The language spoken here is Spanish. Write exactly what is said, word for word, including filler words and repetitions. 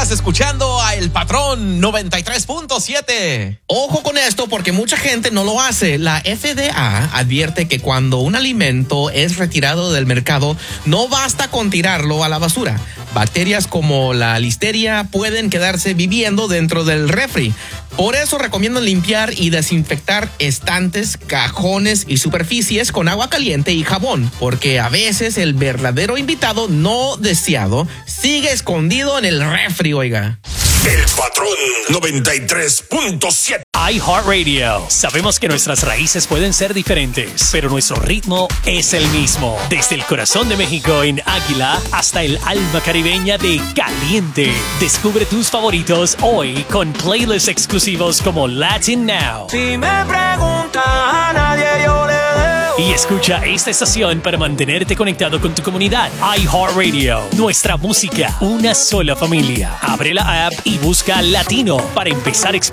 Estás escuchando a El Patrón noventa y tres punto siete. Ojo con esto porque mucha gente no lo hace. La F D A advierte que cuando un alimento es retirado del mercado, no basta con tirarlo a la basura. Bacterias como la listeria pueden quedarse viviendo dentro del refri. Por eso recomiendan limpiar y desinfectar estantes, cajones y superficies con agua caliente y jabón, porque a veces el verdadero invitado no deseado sigue escondido en el refri, oiga. El Patrón noventa y tres punto siete. iHeartRadio. Sabemos que nuestras raíces pueden ser diferentes, pero nuestro ritmo es el mismo. Desde el corazón de México en Águila hasta el alma caribeña de Caliente. Descubre tus favoritos hoy con playlists exclusivos como Latin Now. Si me preguntas a nadie yo le dejo. Y escucha esta estación para mantenerte conectado con tu comunidad. iHeartRadio. Nuestra música, una sola familia. Abre la app y busca Latino para empezar a